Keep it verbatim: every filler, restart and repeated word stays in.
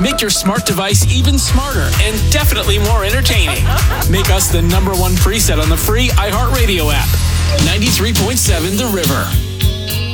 Make your smart device even smarter and definitely more entertaining. Make us the number one preset on the free iHeartRadio app. ninety-three point seven The River.